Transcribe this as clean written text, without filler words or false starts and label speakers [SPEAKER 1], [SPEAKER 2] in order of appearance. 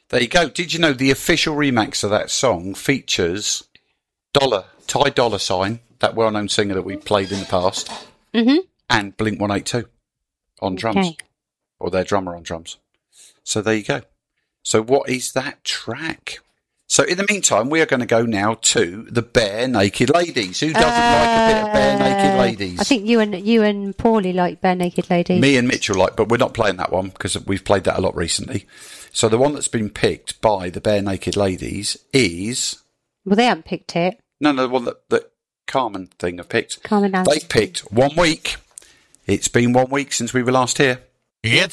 [SPEAKER 1] There you go. Did you know the official remix of that song features Ty Dolla $ign, that well-known singer that we played in the past, and Blink-182 on drums, or their drummer on drums. So there you go. So what is that track? So in the meantime, we are going to go now to the Bare Naked Ladies. Who doesn't like a bit of Bare Naked Ladies?
[SPEAKER 2] I think you and Paulie like Bare Naked Ladies.
[SPEAKER 1] Me and Mitchell like, but we're not playing that one because we've played that a lot recently. So the one that's been picked by the Bare Naked Ladies is...
[SPEAKER 2] Well, they haven't picked it.
[SPEAKER 1] No, the one that Carmen thing have picked.
[SPEAKER 2] Carmen has.
[SPEAKER 1] They've picked 1 week. It's been 1 week since we were last here.